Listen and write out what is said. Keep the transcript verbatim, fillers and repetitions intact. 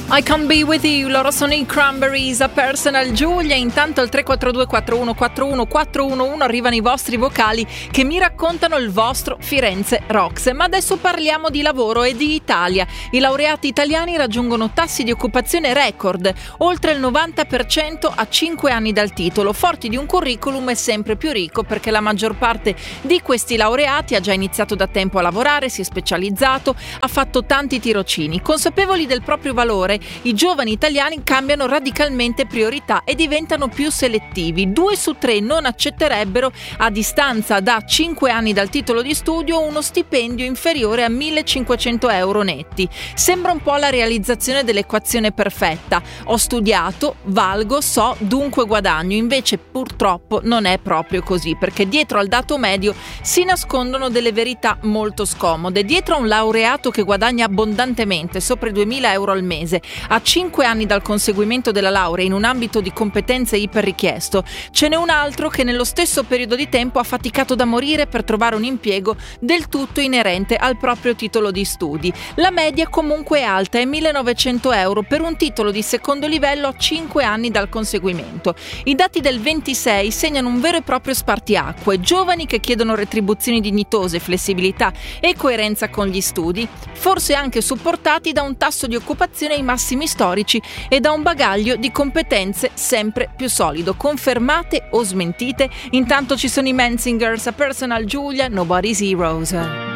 I Can Be With You, loro sono i Cranberries, a Personal Giulia. Intanto al tre quattro due quattro uno quattro uno quattro uno uno arrivano i vostri vocali che mi raccontano il vostro Firenze Rocks. Ma adesso parliamo di lavoro e di Italia. I laureati italiani raggiungono tassi di occupazione record, oltre il novanta per cento a cinque anni dal titolo, forti di un curriculum sempre più ricco, perché la maggior parte di questi laureati ha già iniziato da tempo a lavorare, si è specializzato, ha fatto tanti tirocini. Consapevoli del proprio valore, i giovani italiani cambiano radicalmente priorità e diventano più selettivi. Due su tre non accetterebbero, a distanza da cinque anni dal titolo di studio, uno stipendio inferiore a millecinquecento euro netti. Sembra un po' la realizzazione dell'equazione perfetta. Ho studiato, valgo, so, dunque guadagno. Invece purtroppo non è proprio così, perché dietro al dato medio si nascondono delle verità molto scomode. Dietro a un laureato che guadagna abbondantemente, sopra i duemila euro al mese, a cinque anni dal conseguimento della laurea in un ambito di competenze iperrichiesto, ce n'è un altro che nello stesso periodo di tempo ha faticato da morire per trovare un impiego del tutto inerente al proprio titolo di studi. La media comunque è alta, è millenovecento euro per un titolo di secondo livello a cinque anni dal conseguimento. I dati del ventisei segnano un vero e proprio spartiacque: giovani che chiedono retribuzioni dignitose, flessibilità e coerenza con gli studi, forse anche supportati da un tasso di occupazione ai massimi storici e da un bagaglio di competenze sempre più solido. Confermate o smentite? Intanto ci sono i Menzingers, a Personal Giulia, Nobody's Heroes.